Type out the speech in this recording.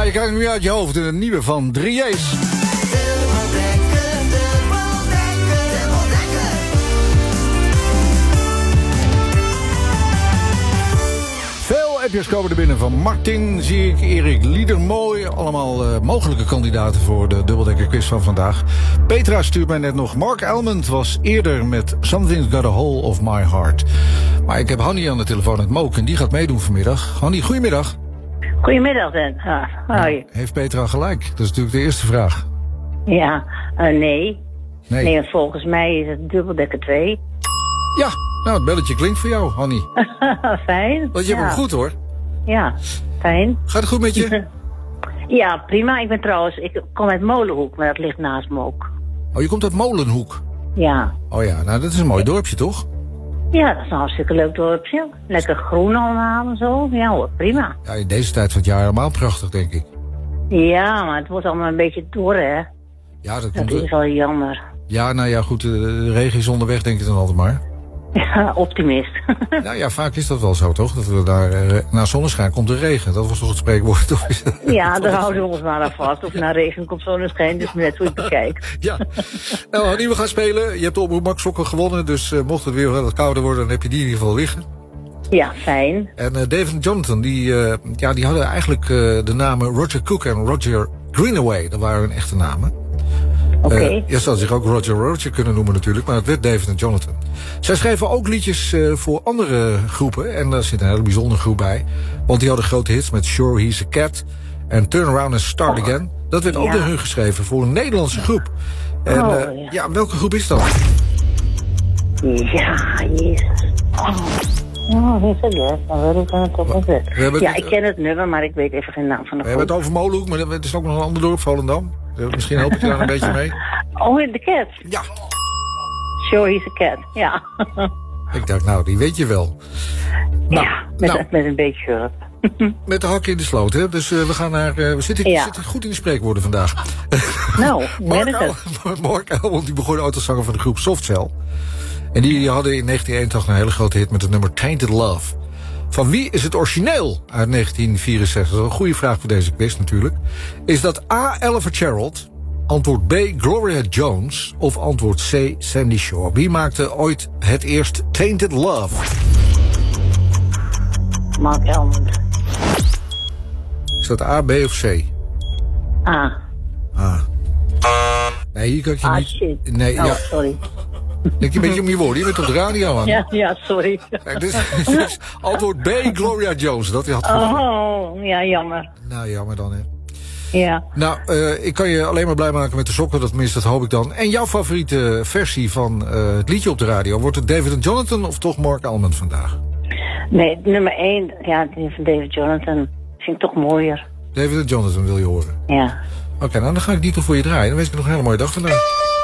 je krijgt nu uit je hoofd een nieuwe van 3J's. Veel appjes komen er binnen van Martin, zie ik, Erik Liedermooi. Allemaal mogelijke kandidaten voor de dubbeldekker quiz van vandaag. Petra stuurt mij net nog. Mark Almond was eerder met Something's Got a Hold of My Heart. Maar ik heb Hanny aan de telefoon uit Mook en die gaat meedoen vanmiddag. Hanny, goedemiddag. Goedemiddag, Dan. Hoi. Heeft Petra gelijk? Dat is natuurlijk de eerste vraag. Ja, nee. Nee, volgens mij is het dubbeldekker 2. Ja, nou, het belletje klinkt voor jou, Hanny. Fijn. Want je hebt hem goed, hoor. Ja, fijn. Gaat het goed met je? Ja, prima. Ik kom uit Molenhoek, maar dat ligt naast me ook. Oh, je komt uit Molenhoek? Ja. Oh ja, nou, dat is een mooi dorpje, toch? Ja, dat is een hartstikke leuk dorpje. Lekker groen allemaal en zo. Ja hoor, prima. Ja, in deze tijd van het jaar helemaal prachtig, denk ik. Ja, maar het wordt allemaal een beetje door, hè. Ja, dat is wel jammer. Ja, nou ja, goed, de regen is onderweg, denk ik dan altijd maar. Ja, optimist. Nou ja, vaak is dat wel zo, toch? Dat we daar, na zonneschijn komt de regen. Dat was toch het spreekwoord, toch? Ja, daar houden we ons maar aan vast. Of na regen komt zonneschijn, dus net hoe je het bekijkt. Ja. Nou, Hanny, we gaan spelen. Je hebt de Omroep Max sokken gewonnen, dus mocht het weer wat kouder worden, dan heb je die in ieder geval liggen. Ja, fijn. En David en Jonathan, die hadden eigenlijk de namen Roger Cook en Roger Greenaway. Dat waren hun echte namen. Oké. Je zou zich ook Roger kunnen noemen natuurlijk, maar het werd David en Jonathan. Zij schreven ook liedjes voor andere groepen en daar zit een hele bijzondere groep bij. Want die hadden grote hits met Sure He's a Cat en Turn Around and Start Again. Dat werd ook door hun geschreven voor een Nederlandse groep. En welke groep is dat? Ja, jezus. Oh, wie is het leuk? Dan weet ik het toch wel. Ja, ik ken het nummer, maar ik weet even geen naam van de groep. We hebben het over Molenhoek, maar het is ook nog een ander dorp, Volendam. Misschien help ik je daar een beetje mee. Oh, de Cat? Ja. Sure He's a Cat, ja. Ik dacht, nou, die weet je wel. Nou, ja, met een beetje hulp. Met de hakken in de sloot, hè? Dus we gaan naar... we zitten goed in de spreekwoorden vandaag. Nou, Mark Almond, die begon ooit als zanger van de groep Softcell. En die hadden in 1981 een hele grote hit met het nummer Tainted Love. Van wie is het origineel uit 1964? Dat is een goede vraag voor deze quiz natuurlijk. Is dat A. Ella Fitzgerald, antwoord B. Gloria Jones of antwoord C. Sandy Shaw? Wie maakte ooit het eerst Tainted Love? Mark Almond. Is dat A, B of C? A. A. Nee, hier kan ik je niet... Shit. Nee, ja. Sorry. Denk je een beetje om je woorden? Je bent op de radio aan. Ja, sorry. Kijk, dus antwoord B, Gloria Jones. Dat had ja, jammer. Nou, jammer dan, hè. Ja. Nou, ik kan je alleen maar blij maken met de sokken, dat hoop ik dan. En jouw favoriete versie van het liedje op de radio? Wordt het David en Jonathan of toch Mark Almond vandaag? Nee, nummer 1, ja, die van David Jonathan vind ik toch mooier. David en Jonathan wil je horen? Ja. Oké, nou dan ga ik die toch voor je draaien. Dan wens ik nog een hele mooie dag vandaag.